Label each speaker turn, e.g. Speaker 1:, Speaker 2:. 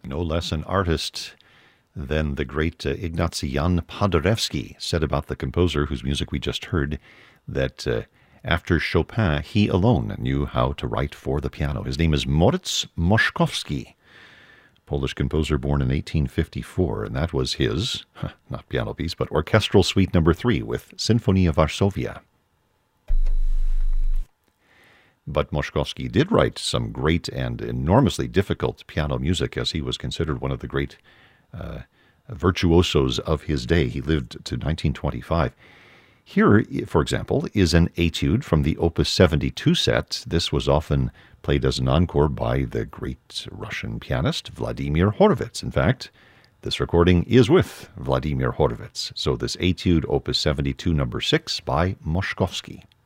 Speaker 1: No less an artist than the great Ignacy Jan Paderewski said about the composer whose music we just heard that after Chopin, he alone knew how to write for the piano. His name is Moritz Moszkowski, Polish composer born in 1854, and that was his, not piano piece, but Orchestral Suite No. 3 with Sinfonia Varsovia. But Moszkowski did write some great and enormously difficult piano music, as he was considered one of the great virtuosos of his day. He lived to 1925. Here, for example, is an etude from the Opus 72 set. This was often played as an encore by the great Russian pianist Vladimir Horowitz. In fact, this recording is with Vladimir Horowitz. So this etude, Opus 72, No. 6 by Moszkowski.